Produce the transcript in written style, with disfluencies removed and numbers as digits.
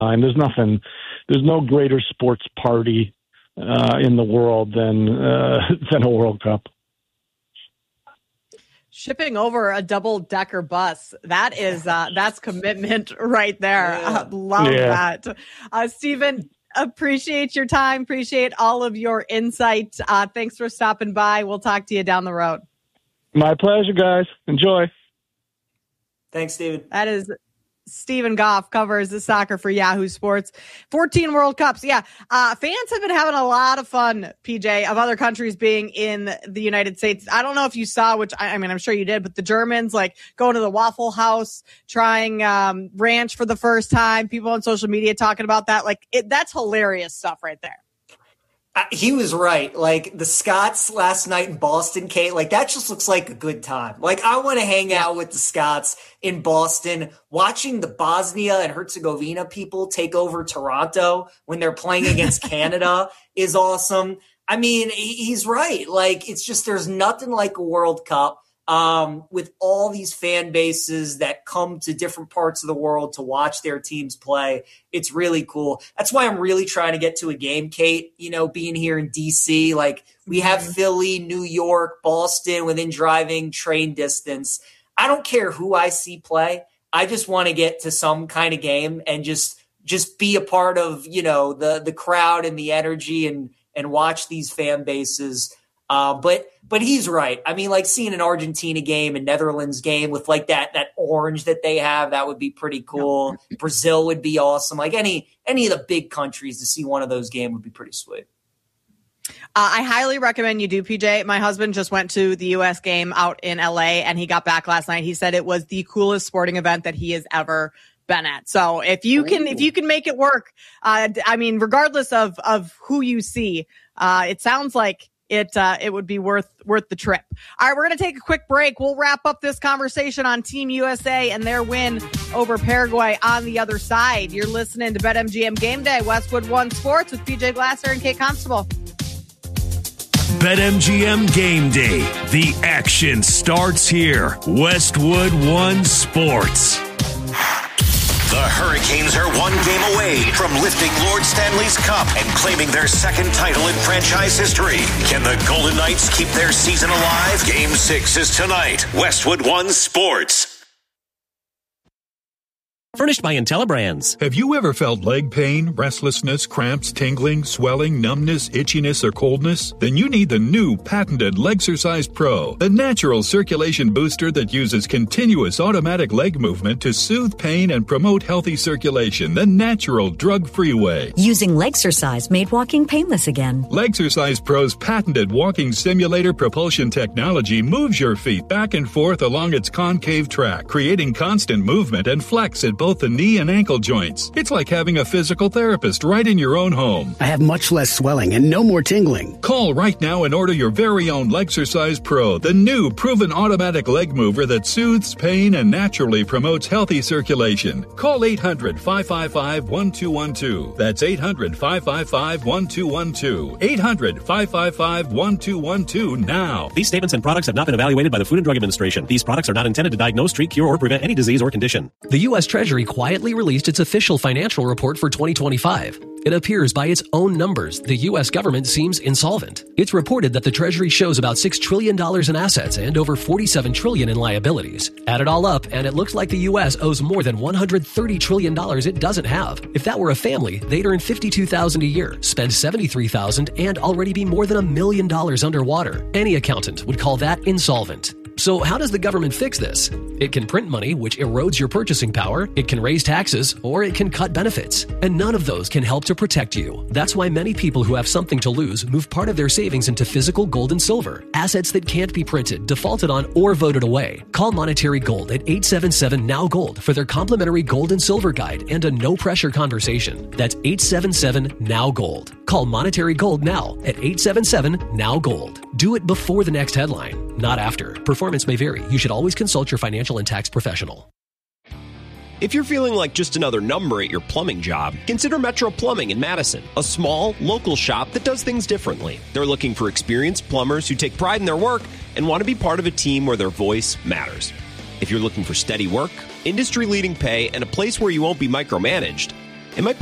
time. There's no greater sports party in the world than a World Cup. Shipping over a double-decker bus, that is that's commitment right there. Yeah. Love that. Stephen, appreciate your time. Appreciate all of your insight. Thanks for stopping by. We'll talk to you down the road. My pleasure, guys. Enjoy. Thanks, Stephen. That is Stephen Goff, covers the soccer for Yahoo Sports. 14 World Cups. Yeah. Fans have been having a lot of fun, PJ, of other countries being in the United States. I don't know if you saw, which I mean, I'm sure you did, but the Germans like going to the Waffle House, trying ranch for the first time. People on social media talking about that. Like that's hilarious stuff right there. He was right. Like the Scots last night in Boston, Kate, like that just looks like a good time. Like I want to hang out with the Scots in Boston, watching the Bosnia and Herzegovina people take over Toronto when they're playing against Canada is awesome. I mean, he's right. Like it's just, there's nothing like a World Cup. With all these fan bases that come to different parts of the world to watch their teams play. It's really cool. That's why I'm really trying to get to a game, Kate, you know, being here in DC, like we have Philly, New York, Boston within driving train distance. I don't care who I see play. I just want to get to some kind of game and just be a part of, you know, the crowd and the energy and watch these fan bases. But he's right. I mean, like seeing an Argentina game, a Netherlands game with like that orange that they have, that would be pretty cool. Brazil would be awesome. Like any of the big countries to see one of those games would be pretty sweet. I highly recommend you do, PJ. My husband just went to the U.S. game out in L.A. and he got back last night. He said it was the coolest sporting event that he has ever been at. So if you can make it work, I mean, regardless of who you see, it sounds like it would be worth the trip. All right, we're going to take a quick break. We'll wrap up this conversation on Team USA and their win over Paraguay on the other side. You're listening to BetMGM Game Day, Westwood One Sports with PJ Glasser and Kate Constable. BetMGM Game Day. The action starts here. Westwood One Sports. The Hurricanes are one game away from lifting Lord Stanley's Cup and claiming their second title in franchise history. Can the Golden Knights keep their season alive? Game 6 is tonight. Westwood One Sports. Furnished by IntelliBrands. Have you ever felt leg pain, restlessness, cramps, tingling, swelling, numbness, itchiness, or coldness? Then you need the new patented Legsercise Pro, the natural circulation booster that uses continuous automatic leg movement to soothe pain and promote healthy circulation the natural, drug-free way. Using Legsercise made walking painless again. Legsercise Pro's patented walking simulator propulsion technology moves your feet back and forth along its concave track, creating constant movement and flex at both the knee and ankle joints. It's like having a physical therapist right in your own home. I have much less swelling and no more tingling. Call right now and order your very own Legsercise Pro, the new proven automatic leg mover that soothes pain and naturally promotes healthy circulation. Call 800-555-1212. That's 800-555-1212. 800-555-1212 now. These statements and products have not been evaluated by the Food and Drug Administration. These products are not intended to diagnose, treat, cure, or prevent any disease or condition. The U.S. Treasury quietly released its official financial report for 2025. It appears by its own numbers, the U.S. government seems insolvent. It's reported that the Treasury shows about $6 trillion in assets and over $47 trillion in liabilities. Add it all up, and it looks like the U.S. owes more than $130 trillion it doesn't have. If that were a family, they'd earn $52,000 a year, spend $73,000, and already be more than $1 million underwater. Any accountant would call that insolvent. So how does the government fix this? It can print money, which erodes your purchasing power. It can raise taxes, or it can cut benefits. And none of those can help to protect you. That's why many people who have something to lose move part of their savings into physical gold and silver, assets that can't be printed, defaulted on, or voted away. Call Monetary Gold at 877-NOW-GOLD for their complimentary gold and silver guide and a no-pressure conversation. That's 877-NOW-GOLD. Call Monetary Gold now at 877-NOW-GOLD. Do it before the next headline, not after. Performance may vary. You should always consult your financial and tax professional. If you're feeling like just another number at your plumbing job, consider Metro Plumbing in Madison, a small, local shop that does things differently. They're looking for experienced plumbers who take pride in their work and want to be part of a team where their voice matters. If you're looking for steady work, industry-leading pay, and a place where you won't be micromanaged, It might